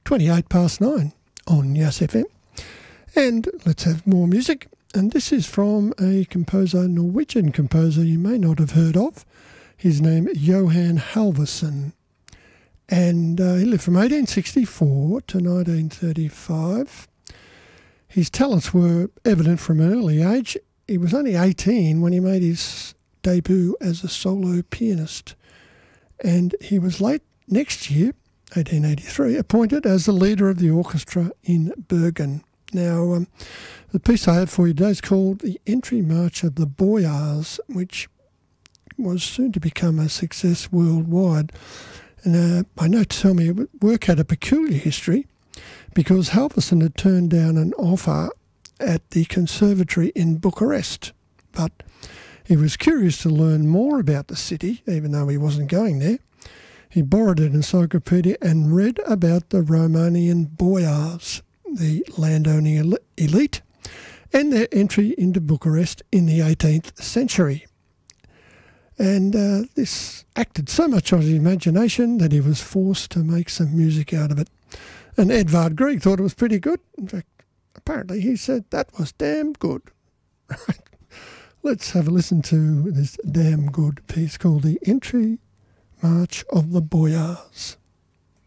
28 past 9 on Yas FM. And let's have more music. And this is from a composer, Norwegian composer you may not have heard of. His name, Johan Halvorsen. And he lived from 1864 to 1935. His talents were evident from an early age. He was only 18 when he made his debut as a solo pianist. And he was late next year, 1883, appointed as the leader of the orchestra in Bergen. Now, the piece I have for you today is called The Entry March of the Boyars, which was soon to become a success worldwide. And my notes tell me work had a peculiar history because Halvorsen had turned down an offer at the conservatory in Bucharest. But he was curious to learn more about the city, even though he wasn't going there. He borrowed an encyclopedia and read about the Romanian boyars, the landowning elite, and their entry into Bucharest in the 18th century. And this acted so much on his imagination that he was forced to make some music out of it. And Edvard Grieg thought it was pretty good. In fact, apparently he said that was damn good. Let's have a listen to this damn good piece called The Entry March of the Boyars.